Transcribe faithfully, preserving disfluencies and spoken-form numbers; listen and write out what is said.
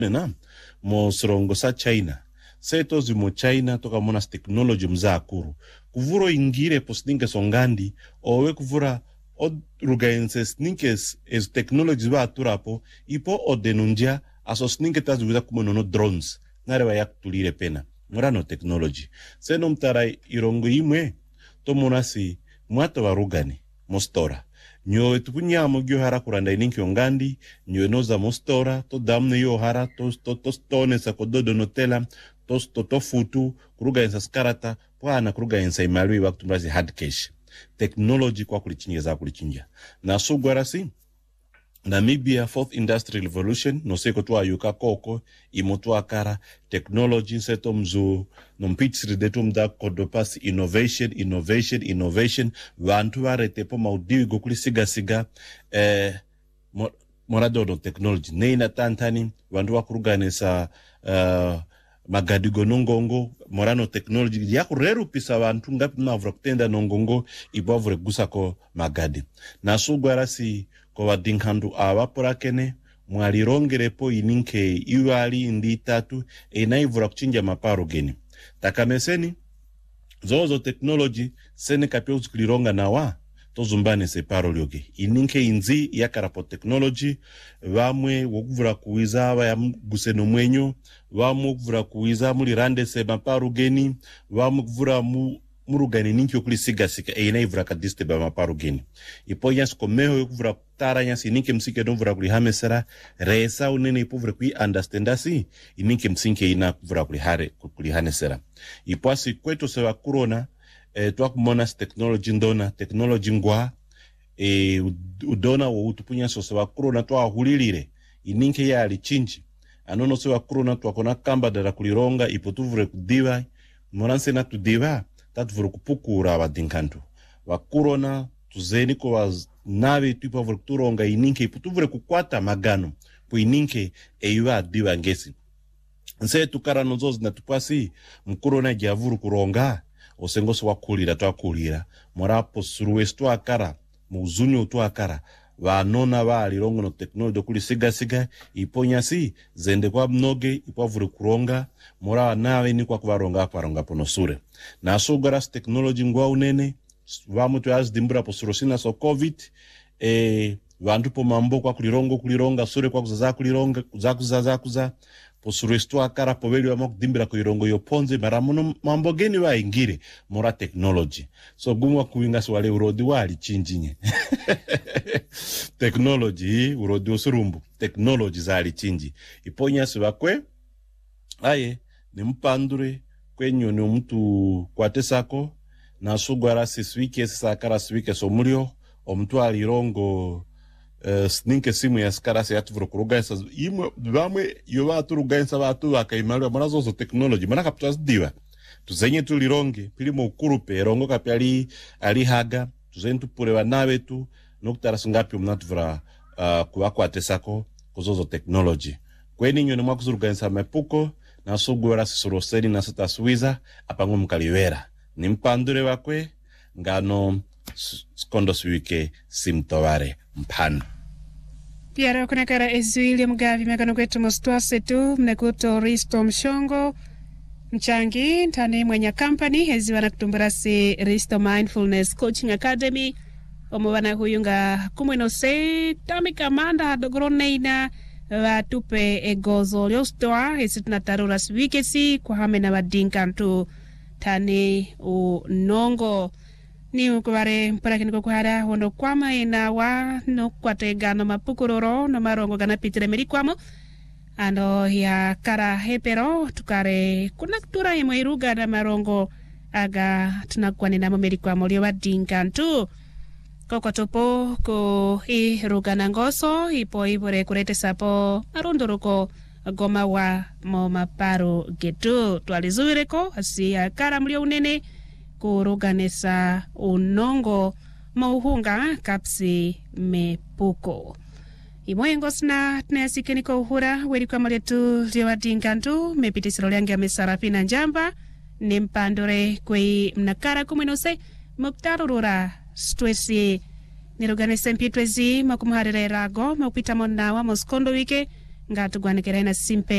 na mo srongo sa China seto zimo China toka mona technology mza akuru kuvuro ingire postinke songandi owe kuvura od rugaenses ninkes es technology ba aturapo ipo odenunja asos ninke tazuza kumono drones nare ba yaktulire pena murano technology seno mtarai irongo imwe to monasi mwato warugani mostora nyo tupunya mogyo hara kuranda ininki ongandi nyo noza mostora to damne yo hara to to to stone sa kododo notela to to to futu kuruga ensa skarata pwana kuruga ensa imalwi waktu mrazi hard cash technology kwa kulichinja za kulichinja na sugwarasi Namibia fourth industrial revolution no seko tuwa yuka koko imotua kara technology seto mzu no mpitsiri detu mda kodopasi innovation innovation innovation vantu warete po maudiwi gokuli siga siga eh, morado no technology neina tantani vantu wakuruganisa uh, magadigo nongongo morano technology ya kureru pisa vantu ngapi mavura kutenda nongongo ibavure gusako magadi na sugwarasi kwa wadinkandu awa porakene mwalirongerepo ininke iwali indi tatu enaivura kuchinja maparo geni takameseni zozo technology sene kapio zikulironga na wa tozumbane se paro lyoge ininke inzi ya karapo technology vamwe wokuvura kuiza ava ya guseno mwenyo vamwe wokuvura kuiza muli rande se maparo geni vamwe kuvura mu murugani ninki okuli siga siga e inaivura kadiste ba maparo geni ipo yas komeho yokuvura tara yas ininke msike donvura kuli hamesera resa unene ipovura kui understandasi ininke msinke ina kuvura kuli hare kuli hanesera ipo asi kweto sewa kurona eh, tuwa kumonas technology ndona technology ngwa eh, udona wa utupunya so sewa kurona tuwa hulilire ininke ya alichinji anono sewa kurona tuwa kona kamba dara kulironga ipo tuvure kudiva moranse na tudiva tatu vuru kupukura wadinkantu wakurona tuzeni kwa nawe tuipa vuru kuturonga ininke iputu vuru kukwata magano pu ininke eiwa diwa ngesi nse tukara nozozi na tupasi mkurona giavuru kuronga osengoso wakulira tuakulira morapo suruwestu tuwa akara muzunyo tuwa akara vanona vali rongo no technology kuli siga siga iponya si zende kwa mnoge ipo vuru kuronga mora nawe ni kwa kuvaronga kwa ronga ponosure na sugaras technology ngwa unene vamu tu az dimbura po surosina so covid e vandu po mambo kwa kulirongo kulironga sure kwa kuzaza kulironga kuzakuzaza kuza po surestu akara po veli wa mok dimbura kulirongo yoponze maramuno mambo geni wa ingire mora technology so gumwa kuinga swale urodi wali chinjinye technology urodi osurumbu technology zali chinji iponya siwakwe aye ni mpandure kwenye ni mtu kwatesako na sugwara siswike sakara swike somulio omtu alirongo uh, sninke simu ya skara se yatuvuro kurugaisa imwe bamwe yoba turugaisa batu akaimalwa marazo zo technology manaka putazdiwa tuzenye tulironge pilimo ukurupe rongo kapyali ali haga tuzenye tupure wanawe tu nokutara singapi mnatuvura uh, kuwa kwatesako kuzozo technology kweni nyoni mwa kuzurugaisa mepuko na sugwara sisuroseni na sitaswiza apango mkaliwera ni mpandure wakwe ngano skondo siwike simtoware mpano Piara kuna kara ezuili mgavi megano kwetu mostua setu mnekuto Risto Mshongo mchangi ntani mwenya company hezi wana kutumburasi Risto Mindfulness Coaching Academy omo huyunga kumweno se tamika manda dogoroneina watupe egozo liostua hezi tunatarura siwikesi kwa hame na wadinkantu tani unongo ni ukubare mpara kiniko kuhara hondo kwama ina wa no kwate gano mapukuroro no marongo gana pitire merikwamo ando ya kara hepero tukare kunaktura imo iruga na marongo aga tunakwane na merikwamo lio wadinkantu koko topo ko i ruga na ngoso ipo ibore kurete sapo arunduruko goma wa mo maparo getu twalizuireko asi ya kara mlio unene kuruganesa unongo mauhunga kapsi mepuko imoyengosna tnasikeniko uhura weri kwa maletu liwadingantu mepitisiro liangia mesarafina njamba ni mpandore kwe mnakara kuminose muktarurura stwesi niruganese mpitwezi makumuharira erago maupita monawa moskondo wike ngatu gwanekera ina simpe